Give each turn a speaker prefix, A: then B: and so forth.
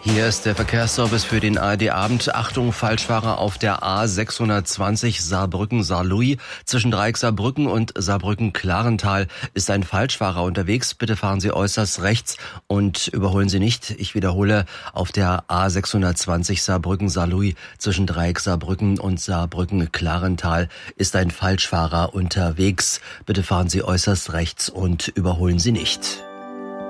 A: Hier ist der Verkehrsservice für den ARD-Abend. Achtung, Falschfahrer auf der A620 Saarbrücken-Saarlouis. Zwischen Dreieck Saarbrücken und Saarbrücken-Klarental ist ein Falschfahrer unterwegs. Bitte fahren Sie äußerst rechts und überholen Sie nicht. Ich wiederhole, auf der A620 Saarbrücken-Saarlouis zwischen Dreieck Saarbrücken und Saarbrücken-Klarental ist ein Falschfahrer unterwegs. Bitte fahren Sie äußerst rechts und überholen Sie nicht.